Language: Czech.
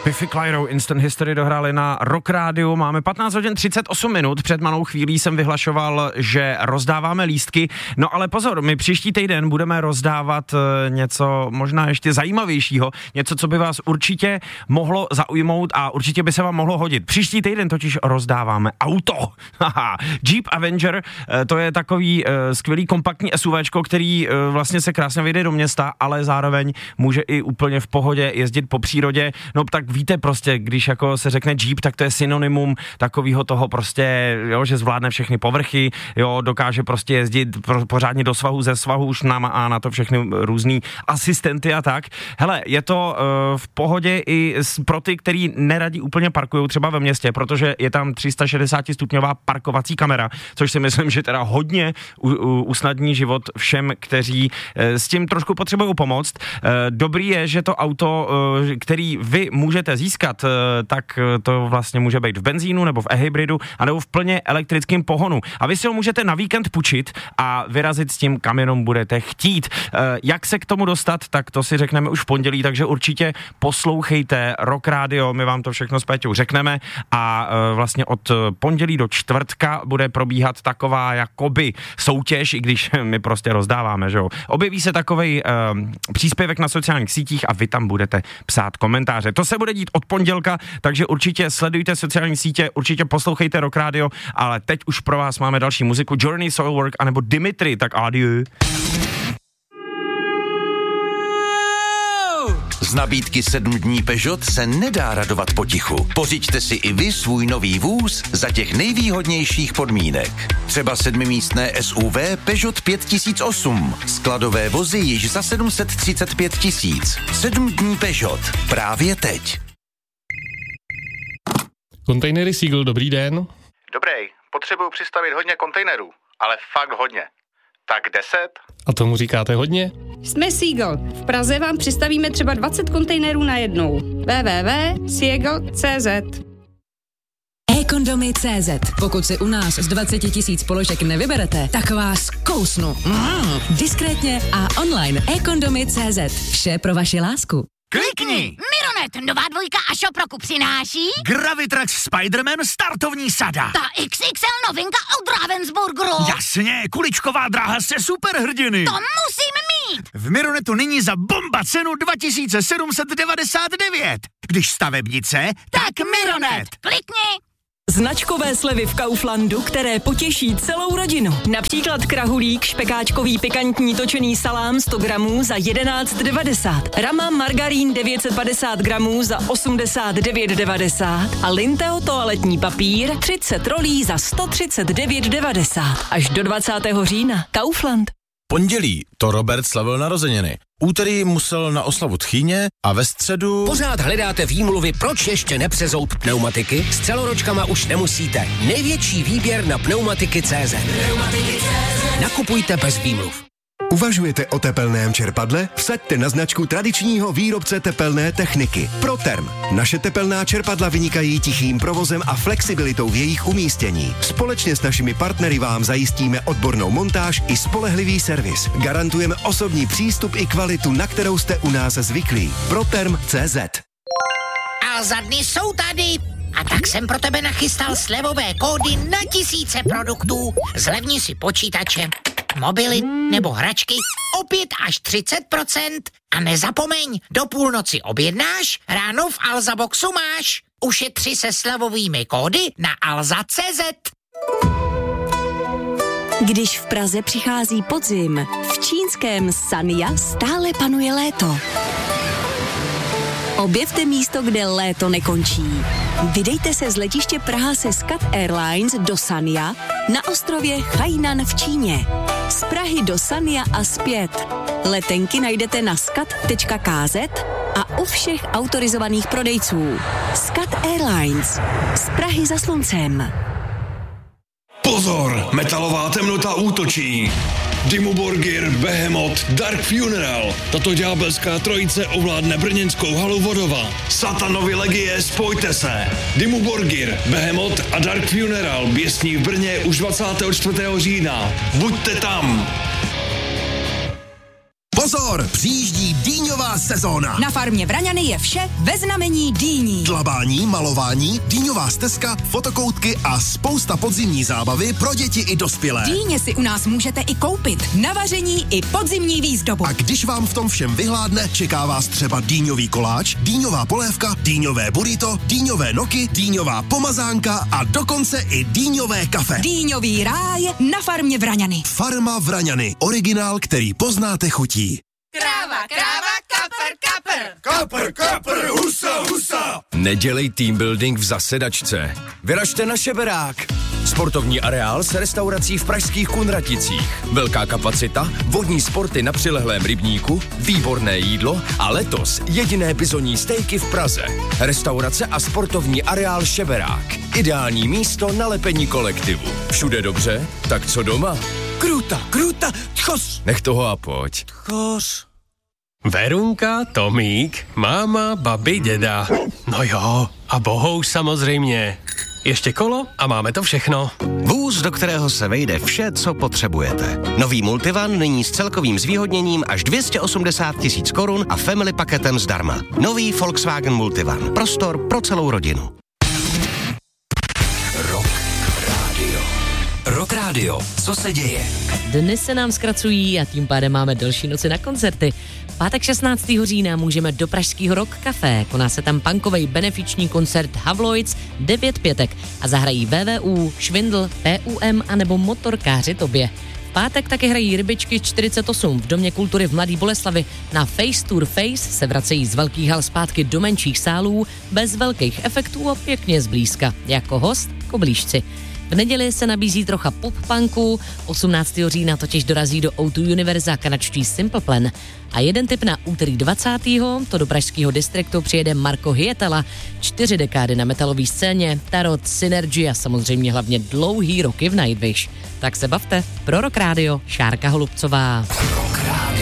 Biffy Clyro, Instant History dohráli na Rock Rádiu. Máme 15 hodin 38 minut. Před malou chvílí jsem vyhlašoval, že rozdáváme lístky. No ale pozor, my příští týden budeme rozdávat něco možná ještě zajímavějšího. Něco, co by vás určitě mohlo zaujmout a určitě by se vám mohlo hodit. Příští týden totiž rozdáváme auto. Jeep Avenger, to je takový skvělý kompaktní SUVčko, který vlastně se krásně vyjde do města, ale zároveň může i úplně v pohodě jezdit po přírodě. No tak víte prostě, když jako se řekne Jeep, tak to je synonymum takového toho prostě, jo, že zvládne všechny povrchy, jo, dokáže prostě jezdit pořádně do svahu, ze svahu, už má na to všechny různý asistenty a tak. Hele, je to v pohodě i pro ty, který neradí úplně parkují třeba ve městě, protože je tam 360 stupňová parkovací kamera, což si myslím, že teda hodně usnadní život všem, kteří s tím trošku potřebují pomoct. Dobrý je, že to auto, který vy můžete získat, tak to vlastně může být v benzínu nebo v e-hybridu, anebo v plně elektrickém pohonu. A vy si ho můžete na víkend půjčit a vyrazit s tím, kam jenom budete chtít. Jak se k tomu dostat, tak to si řekneme už v pondělí, takže určitě poslouchejte Rock Radio, my vám to všechno s Péťou řekneme a vlastně od pondělí do čtvrtka bude probíhat taková jakoby soutěž, i když my prostě rozdáváme, že jo. Objeví se takovej příspěvek na sociálních sítích a vy tam budete psát komentáře. To se bude dít od pondělka, takže určitě sledujte sociální sítě, určitě poslouchejte Rock Radio, ale teď už pro vás máme další muziku, Journey, Soilwork anebo Dimitri, tak adieu. Z nabídky 7 dní Peugeot se nedá radovat potichu. Pořiďte si i vy svůj nový vůz za těch nejvýhodnějších podmínek. Třeba 7místné SUV Peugeot 5008. Skladové vozy již za 735 000. 7 dní Peugeot. Právě teď. Kontejnery Seagull, dobrý den. Dobrý, potřebuju přistavit hodně kontejnerů, ale fakt hodně. Tak 10? A tomu říkáte hodně? Jsme Seagull. V Praze vám přistavíme třeba 20 kontejnerů najednou. www.seagull.cz eKondomy.cz. Pokud si u nás z 20 000 položek nevyberete, tak vás kousnu. Diskrétně a online. eKondomy.cz. Vše pro vaši lásku. Klikni! Mironet, nová dvojka a Šoproku přináší Gravitrax Spider-Man startovní sada. ta XXL novinka od Ravensburgeru. Jasně, kuličková dráha se superhrdiny. To musím mít! V Mironetu nyní za bomba cenu 2799. Když stavebnice, tak Mironet. Klikni! Značkové slevy v Kauflandu, které potěší celou rodinu. Například krahulík, špekáčkový pikantní točený salám 100 gramů za 11,90. Rama margarín 950 gramů za 89,90. A Linteo toaletní papír 30 rolí za 139,90. Až do 20. října. Kaufland. Pondělí to Robert slavil narozeniny. Úterý musel na oslavu tchýně a ve středu... Pořád hledáte výmluvy, proč ještě nepřezout pneumatiky? S celoročkama už nemusíte. Největší výběr na pneumatiky.cz. Nakupujte bez výmluv. Uvažujete o tepelném čerpadle? Vsaďte na značku tradičního výrobce tepelné techniky Proterm. Naše tepelná čerpadla vynikají tichým provozem a flexibilitou v jejich umístění. Společně s našimi partnery vám zajistíme odbornou montáž i spolehlivý servis. Garantujeme osobní přístup i kvalitu, na kterou jste u nás zvyklí. Proterm.cz. A za dny jsou tady. A tak jsem pro tebe nachystal slevové kódy na tisíce produktů. Zlevni si počítače, mobily nebo hračky o 5 až 30%. A nezapomeň, do půlnoci objednáš, ráno v Alza Boxu máš. Ušetři se slevovými kódy na alza.cz. Když v Praze přichází podzim, v čínském Sanya stále panuje léto. Objevte místo, kde léto nekončí. Vydejte se z letiště Praha se SCAT Airlines do Sanya na ostrově Hainan v Číně. Z Prahy do Sanya a zpět. Letenky najdete na scat.kz a u všech autorizovaných prodejců. SCAT Airlines. Z Prahy za sluncem. Pozor, metalová temnota útočí. Dimmu Borgir, Behemoth, Dark Funeral. Tato ďábelská trojice ovládne brněnskou halu Vodova. Satanovi legie, spojte se. Dimmu Borgir, Behemoth a Dark Funeral běsní v Brně už 24. října. Buďte tam. Pozor! Pozor, přijíždí dýňová sezóna. Na farmě Vraňany je vše ve znamení dýní. Dlabání, malování, dýňová stezka, fotokoutky a spousta podzimní zábavy pro děti i dospělé. Dýně si u nás můžete i koupit na vaření i podzimní výzdobu. A když vám v tom všem vyhládne, čeká vás třeba dýňový koláč, dýňová polévka, dýňové burrito, dýňové noky, dýňová pomazánka a dokonce i dýňové kafe. Dýňový ráj na farmě Vraňany. Farma Vraňany. Originál, který poznáte chutí. Kráva, kapr, Kapr, husa. Nedělej team building v zasedačce. Vyražte na Šeberák. Sportovní areál s restaurací v pražských Kunraticích. Velká kapacita, vodní sporty na přilehlém rybníku, výborné jídlo a letos jediné bizonní stejky v Praze. Restaurace a sportovní areál Šeberák. Ideální místo na lepení kolektivu. Všude dobře, tak co doma? Kruta, tchos. Nech toho a pojď. Tchos. Verunka, Tomík, máma, babi, děda. No jo, a Bohouš samozřejmě. Ještě kolo a máme to všechno. Vůz, do kterého se vejde vše, co potřebujete. Nový Multivan nyní s celkovým zvýhodněním až 280 000 korun a family paketem zdarma. Nový Volkswagen Multivan. Prostor pro celou rodinu. Rock Radio. Co se děje? Dny se nám zkracují a tím pádem máme delší noci na koncerty. Pátek 16. října můžeme do pražského Rock Café. Koná se tam punkovej benefiční koncert Havloids 9 pětek a zahrají VVU, Švindl, PUM anebo Motorkáři Tobě. V pátek taky hrají Rybičky 48 v Domě kultury v Mladý Boleslavi. Na Face Tour Face se vracejí z velkých hal zpátky do menších sálů, bez velkých efektů a pěkně zblízka. Jako host Koblížci. V neděli se nabízí trocha pop-punku, 18. října totiž dorazí do O2 Univerza kanadští Simple Plan. A jeden tip na úterý 20. to do pražského distriktu přijede Marko Hyetala. 4 dekády na metalové scéně, Tarot, Synergy a samozřejmě hlavně dlouhý roky v Nightwish. Tak se bavte. Pro Rock Radio, Šárka Holubcová.